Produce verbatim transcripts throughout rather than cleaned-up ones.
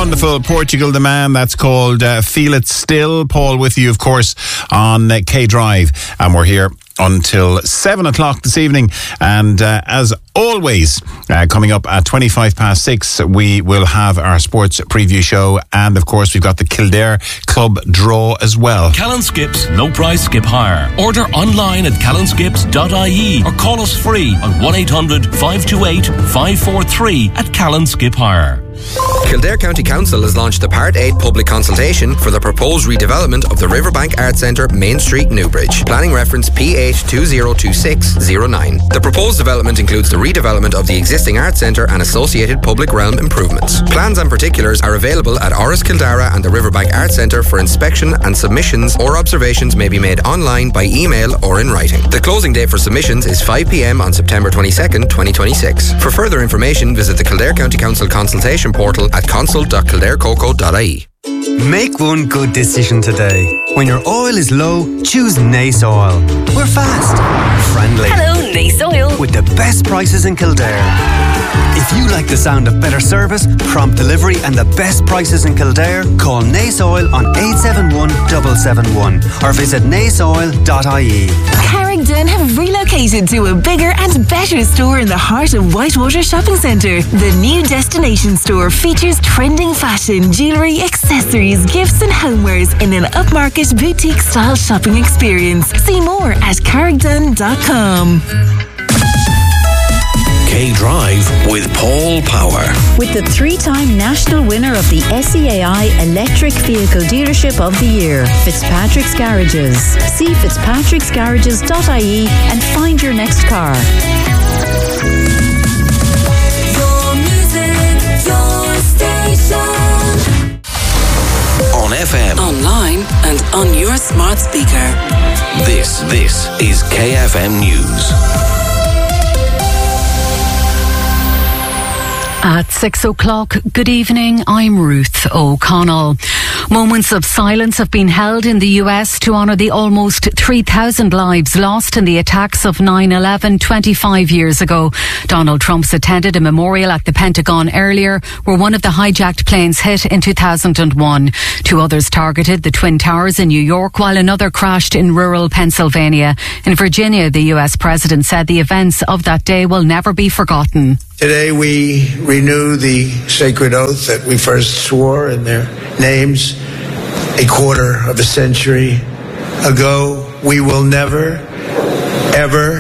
Wonderful Portugal the Man. That's called uh, Feel It Still. Paul with you, of course, on uh, K-Drive. And we're here until seven o'clock this evening. And uh, as always, uh, coming up at twenty-five past six, we will have our sports preview show. And of course, we've got the Kildare Club draw as well. Callan Skips, no price skip hire. Order online at callan skips dot I E or call us free on one eight hundred five two eight five four three at Callan Skip Hire. Kildare County Council has launched a Part eight public consultation for the proposed redevelopment of the Riverbank Arts Centre, Main Street, Newbridge. Planning reference P H two zero two six zero nine. The proposed development includes the redevelopment of the existing Arts Centre and associated public realm improvements. Plans and particulars are available at Oris Kildara and the Riverbank Arts Centre for inspection, and submissions or observations may be made online, by email or in writing. The closing date for submissions is five p m on September twenty-second, twenty twenty-six. For further information, visit the Kildare County Council consultation portal at consult dot kildare coco dot I E. Make one good decision today. When your oil is low, choose Nace Oil. We're fast, friendly. Hello, Nace Oil. With the best prices in Kildare. If you like the sound of better service, prompt delivery and the best prices in Kildare, call Nace Oil on eight seven one seven seven one or visit nace oil dot I E. Carrickden have relocated to a bigger and better store in the heart of Whitewater Shopping Centre. The new destination store features trending fashion, jewellery, accessories, gifts and homewares in an upmarket boutique style shopping experience. See more at carrickden dot com. K-Drive with Paul Power. With the three-time national winner of the S E A I Electric Vehicle Dealership of the Year, Fitzpatrick's Garages. See fitzpatricks garages dot I E and find your next car. Your music, your station. On F M. Online and on your smart speaker. This, this is K F M News. At six o'clock, good evening, I'm Ruth O'Connell. Moments of silence have been held in the U S to honour the almost three thousand lives lost in the attacks of nine eleven twenty-five years ago. Donald Trump's attended a memorial at the Pentagon earlier, where one of the hijacked planes hit in two thousand one. Two others targeted the Twin Towers in New York, while another crashed in rural Pennsylvania. In Virginia, the U S president said the events of that day will never be forgotten. Today we renew the sacred oath that we first swore in their names a quarter of a century ago. We will never, ever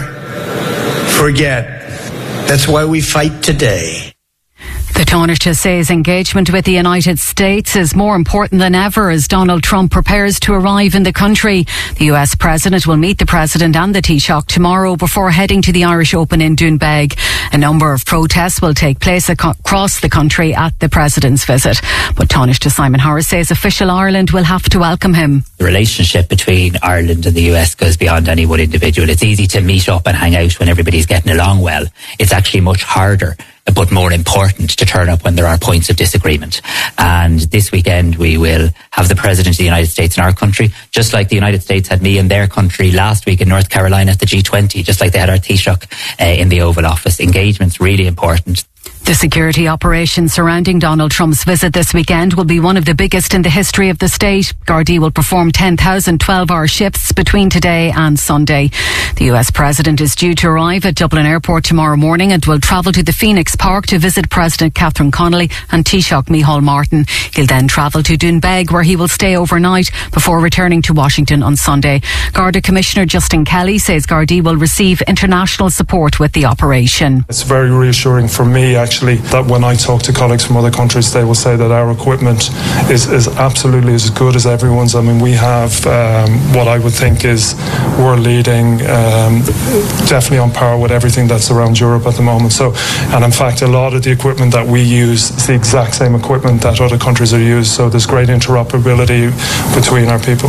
forget. That's why we fight today. The Taoiseach says engagement with the United States is more important than ever as Donald Trump prepares to arrive in the country. The U S President will meet the President and the Taoiseach tomorrow before heading to the Irish Open in Doonbeg. A number of protests will take place ac- across the country at the President's visit. But Taoiseach Simon Harris says official Ireland will have to welcome him. The relationship between Ireland and the U S goes beyond any one individual. It's easy to meet up and hang out when everybody's getting along well. It's actually much harder, but more important, to turn up when there are points of disagreement. And this weekend we will have the President of the United States in our country, just like the United States had me in their country last week in North Carolina at the G twenty, just like they had our Taoiseach uh, in the Oval Office. Engagement's really important. The security operation surrounding Donald Trump's visit this weekend will be one of the biggest in the history of the state. Gardaí will perform ten thousand twelve-hour shifts between today and Sunday. The U S President is due to arrive at Dublin Airport tomorrow morning and will travel to the Phoenix Park to visit President Catherine Connolly and Taoiseach Micheál Martin. He'll then travel to Doonbeg, where he will stay overnight before returning to Washington on Sunday. Garda Commissioner Justin Kelly says Gardaí will receive international support with the operation. It's very reassuring for me, actually. Actually, that when I talk to colleagues from other countries, they will say that our equipment is, is absolutely as good as everyone's. I mean, we have um, what I would think is world leading, um, definitely on par with everything that's around Europe at the moment. So, and in fact, a lot of the equipment that we use is the exact same equipment that other countries are used. So there's great interoperability between our people.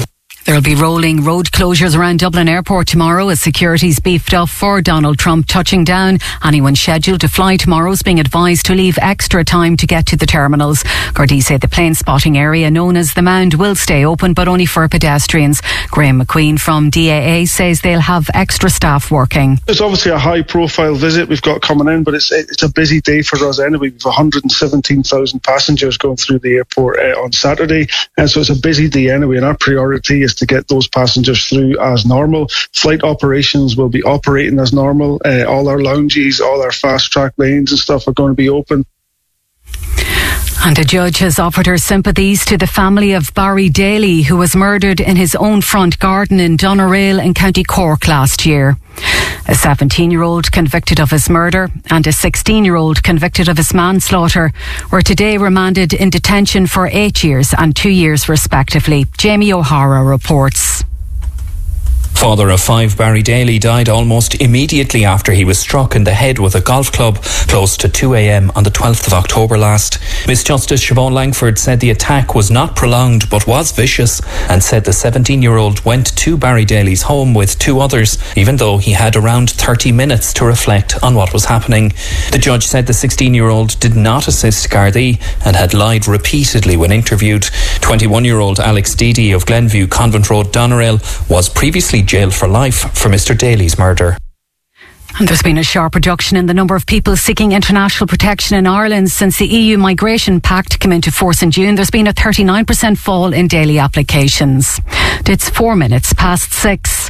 There'll be rolling road closures around Dublin Airport tomorrow as security's beefed up for Donald Trump touching down. Anyone scheduled to fly tomorrow is being advised to leave extra time to get to the terminals. Gardaí say the plane spotting area known as the Mound will stay open, but only for pedestrians. Graham McQueen from D A A says they'll have extra staff working. It's obviously a high profile visit we've got coming in, but it's it's a busy day for us anyway. We've one hundred seventeen thousand passengers going through the airport uh, on Saturday, and so it's a busy day anyway, and our priority is to get those passengers through as normal. Flight operations will be operating as normal. Uh, all our lounges, all our fast track lanes and stuff are going to be open. And a judge has offered her sympathies to the family of Barry Daly, who was murdered in his own front garden in Doneraile in County Cork last year. A seventeen-year-old convicted of his murder and a sixteen-year-old convicted of his manslaughter were today remanded in detention for eight years and two years respectively. Jamie O'Hara reports. Father of five, Barry Daly, died almost immediately after he was struck in the head with a golf club close to two a.m. on the twelfth of October last. Miss Justice Siobhan Langford said the attack was not prolonged but was vicious, and said the seventeen-year-old went to Barry Daly's home with two others, even though he had around thirty minutes to reflect on what was happening. The judge said the sixteen-year-old did not assist Gardaí and had lied repeatedly when interviewed. twenty-one-year-old Alex Deedy of Glenview Convent Road, Doneraile, was previously jailed for life for Mister Daly's murder. And there's been a sharp reduction in the number of people seeking international protection in Ireland since the E U Migration Pact came into force in June. There's been a thirty-nine percent fall in daily applications. It's four minutes past six.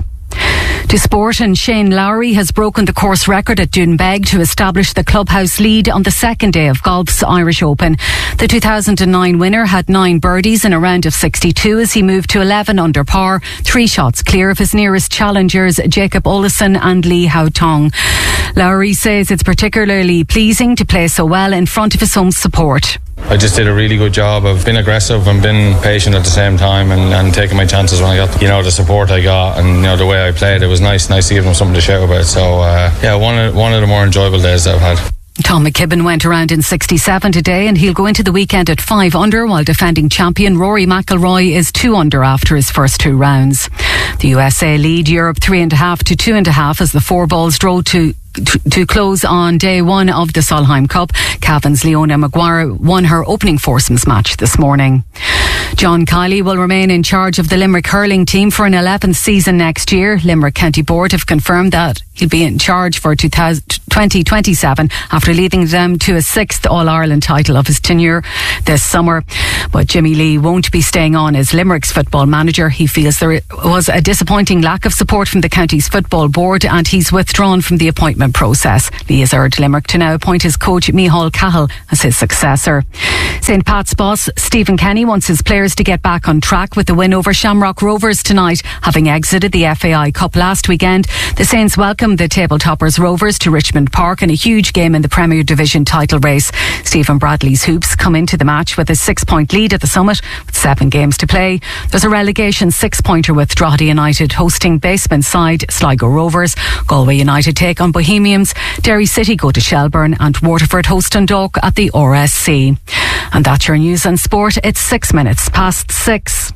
To sport, and Shane Lowry has broken the course record at Doonbeg to establish the clubhouse lead on the second day of golf's Irish Open. The two thousand nine winner had nine birdies in a round of sixty-two as he moved to eleven under par, three shots clear of his nearest challengers Jacob Olesen and Lee Hao Tong. Lowry says it's particularly pleasing to play so well in front of his home support. I just did a really good job of being aggressive and being patient at the same time, and, and taking my chances when I got, you know, the support I got, and, you know, the way I played. It was nice, nice to give them something to shout about. So, uh, yeah, one of, one of the more enjoyable days that I've had. Tom McKibben went around in sixty-seven today, and he'll go into the weekend at five under, while defending champion Rory McIlroy is two under after his first two rounds. The U S A lead Europe three and a half to two and a half as the four balls draw to to close on day one of the Solheim Cup. Cavan's Leona Maguire won her opening foursomes match this morning. John Kiley will remain in charge of the Limerick hurling team for an eleventh season next year. Limerick County Board have confirmed that he'll be in charge for twenty twenty-seven after leading them to a sixth All-Ireland title of his tenure this summer. But Jimmy Lee won't be staying on as Limerick's football manager. He feels there was a disappointing lack of support from the county's football board, and he's withdrawn from the appointment process. Lee has urged Limerick to now appoint his coach Micheál Cahill as his successor. Saint Pat's boss Stephen Kenny wants his players to get back on track with the win over Shamrock Rovers tonight. Having exited the F A I Cup last weekend, the Saints welcomed the table-toppers Rovers to Richmond Park in a huge game in the Premier Division title race. Stephen Bradley's Hoops come into the match with a six-point lead at the Summit with seven games to play. There's a relegation six-pointer with Drogheda United hosting basement side Sligo Rovers. Galway United take on Bohemians. Derry City go to Shelburne, and Waterford host Dundalk at the R S C. And that's your news and sport. It's six minutes past six.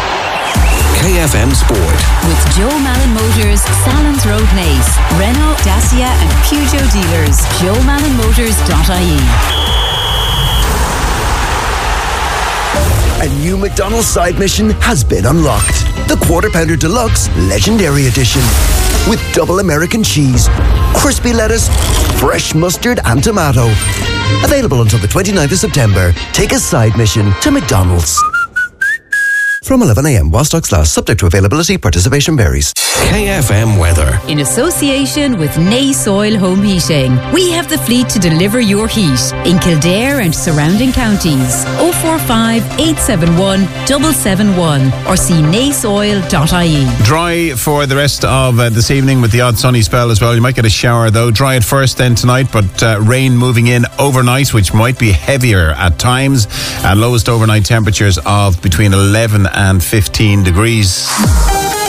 K F M Sport. With Joe Malin Motors, Salons Road Naas, Renault, Dacia and Peugeot dealers. joe malin motors dot I E. A new McDonald's side mission has been unlocked. The Quarter Pounder Deluxe Legendary Edition. With double American cheese, crispy lettuce, fresh mustard and tomato. Available until the twenty-ninth of September. Take a side mission to McDonald's. From eleven a.m. while stocks last, subject to availability, participation varies. K F M weather. In association with Naas Oil Home Heating, we have the fleet to deliver your heat in Kildare and surrounding counties. oh four five, eight seven one, seven seven one or see naas oil dot I E. Dry for the rest of uh, this evening with the odd sunny spell as well. You might get a shower though. Dry at first then tonight, but uh, rain moving in overnight, which might be heavier at times, and lowest overnight temperatures of between eleven and fifteen degrees.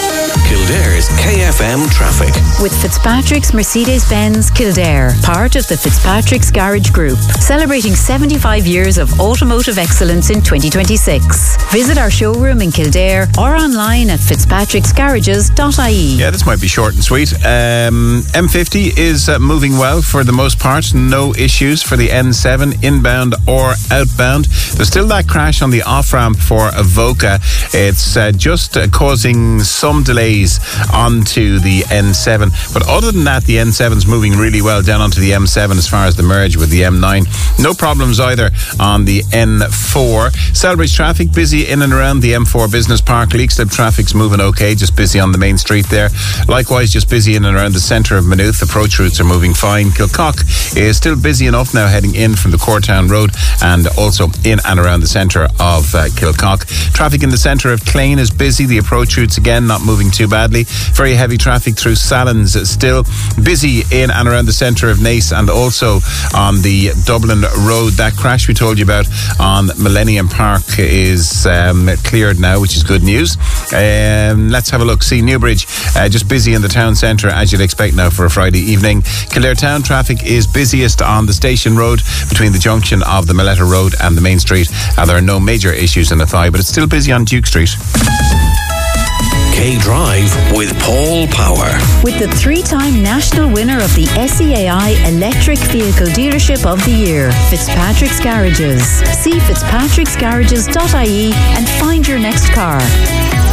Kildare's K F M traffic. With Fitzpatrick's Mercedes-Benz Kildare, part of the Fitzpatrick's Garage Group, celebrating seventy-five years of automotive excellence in twenty twenty-six. Visit our showroom in Kildare or online at fitzpatricks garages dot I E. Yeah, this might be short and sweet. Um, M fifty is uh, moving well for the most part. No issues for the N seven, inbound or outbound. There's still that crash on the off-ramp for Avoca. It's uh, just uh, causing some delays onto the N seven. But other than that, the N seven's moving really well down onto the M seven as far as the merge with the M nine. No problems either on the N four. Celbridge traffic busy in and around the M four Business Park. Leixlip traffic's moving okay, just busy on the main street there. Likewise, just busy in and around the centre of Maynooth. Approach routes are moving fine. Kilcock is still busy enough now heading in from the Courtown Road and also in and around the centre of uh, Kilcock. Traffic in the centre of Clane is busy. The approach routes again not moving too badly. Very heavy traffic through Salins, still busy in and around the centre of Naas and also on the Dublin Road. That crash we told you about on Millennium Park is um, cleared now, which is good news. Um, let's have a look. See Newbridge, uh, just busy in the town centre as you'd expect now for a Friday evening. Kildare town traffic is busiest on the Station Road between the junction of the Milletta Road and the main street. Uh, there are no major issues in Athy, but it's still busy on Duke Street. K-Drive with Paul Power. With the three-time national winner of the S E A I Electric Vehicle Dealership of the Year, Fitzpatrick's Garages. See fitzpatricks garages dot I E and find your next car.